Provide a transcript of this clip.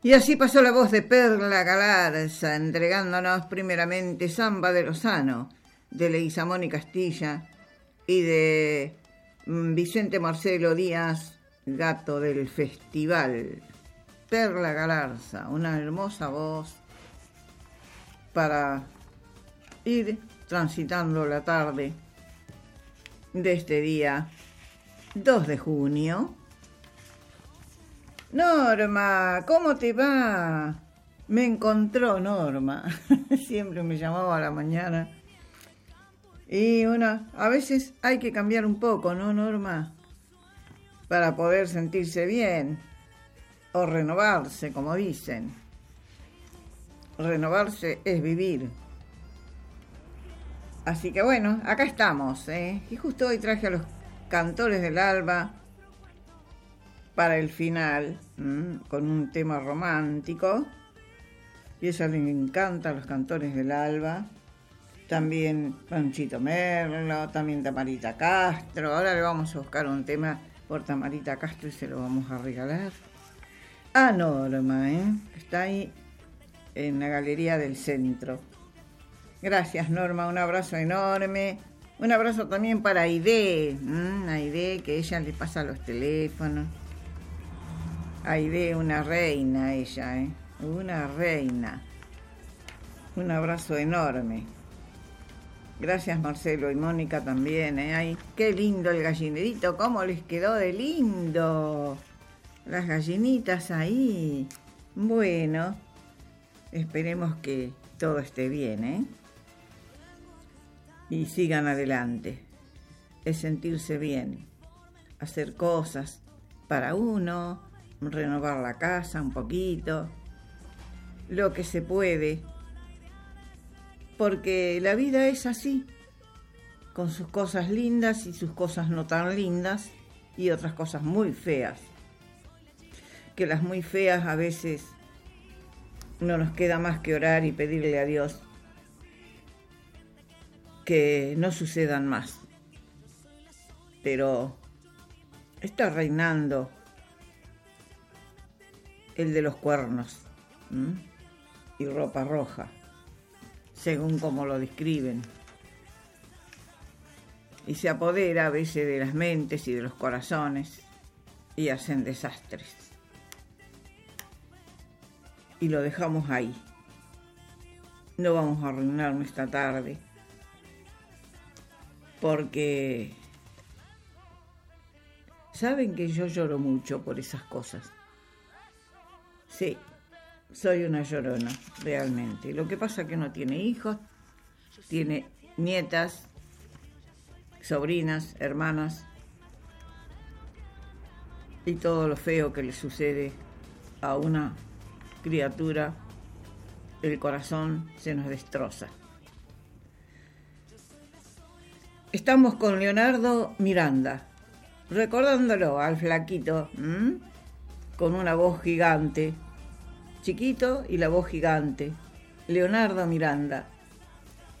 Y así pasó la voz de Perla Galarza, entregándonos primeramente Samba de Lozano, de Leguizamón y Castilla, y de Vicente Marcelo Díaz, Gato del Festival. Perla Galarza, una hermosa voz para ir transitando la tarde de este día 2 de junio. Norma, ¿cómo te va? Me encontró Norma. Siempre me llamaba a la mañana. Y a veces hay que cambiar un poco, ¿no, Norma? Para poder sentirse bien. O renovarse, como dicen. Renovarse es vivir. Así que bueno, acá estamos, ¿eh? Y justo hoy traje a los Cantores del Alba para el final, con un tema romántico, y a ella le encantan los Cantores del Alba, también Panchito Merlo, también Tamarita Castro. Ahora le vamos a buscar un tema por Tamarita Castro y se lo vamos a regalar a Norma, está ahí en la Galería del Centro. Gracias, Norma, un abrazo enorme. Un abrazo también para Aide, Aide, que ella le pasa los teléfonos. Aide, una reina ella, una reina. Un abrazo enorme. Gracias, Marcelo y Mónica también, Ay, qué lindo el gallinerito, cómo les quedó de lindo. Las gallinitas ahí. Bueno, esperemos que todo esté bien, y sigan adelante. Es sentirse bien, hacer cosas para uno, renovar la casa un poquito, lo que se puede, porque la vida es así, con sus cosas lindas y sus cosas no tan lindas y otras cosas muy feas, que las muy feas a veces no nos queda más que orar y pedirle a Dios que no sucedan más. Pero está reinando el de los cuernos y ropa roja, según como lo describen, y se apodera a veces de las mentes y de los corazones y hacen desastres, y lo dejamos ahí. No vamos a arruinar nuestra tarde, porque saben que yo lloro mucho por esas cosas. Sí, soy una llorona, realmente. Lo que pasa es que no tiene hijos, tiene nietas, sobrinas, hermanas, y todo lo feo que le sucede a una criatura, el corazón se nos destroza. Estamos con Leonardo Miranda, recordándolo al flaquito, con una voz gigante, chiquito y la voz gigante, Leonardo Miranda.